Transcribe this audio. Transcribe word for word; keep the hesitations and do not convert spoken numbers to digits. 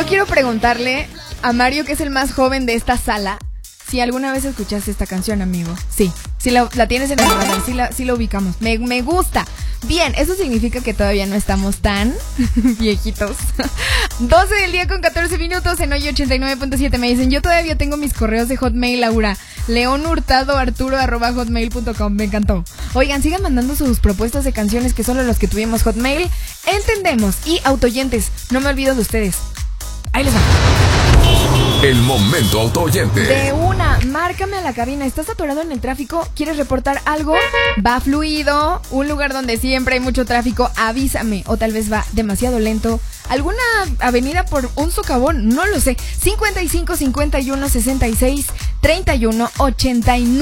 Yo quiero preguntarle a Mario, que es el más joven de esta sala, si alguna vez escuchaste esta canción, amigo. Sí, si la, la tienes en el radar, sí la, sí la ubicamos. Me, me gusta. Bien, eso significa que todavía no estamos tan viejitos. doce del día con catorce minutos en hoy ochenta y nueve punto siete. Me dicen, yo todavía tengo mis correos de Hotmail, Laura. León Hurtado Arturo arroba hotmail punto com. Me encantó. Oigan, sigan mandando sus propuestas de canciones, que solo los que tuvimos Hotmail entendemos. Y autoyentes, no me olvido de ustedes. Ahí les va. El momento autoyente. De una, márcame a la cabina. ¿Estás atorado en el tráfico? ¿Quieres reportar algo? ¿Va fluido? ¿Un lugar donde siempre hay mucho tráfico? Avísame. O tal vez va demasiado lento. ¿Alguna avenida por un socavón? No lo sé. cincuenta y cinco, cincuenta y uno, sesenta y seis, treinta y uno, ochenta y nueve.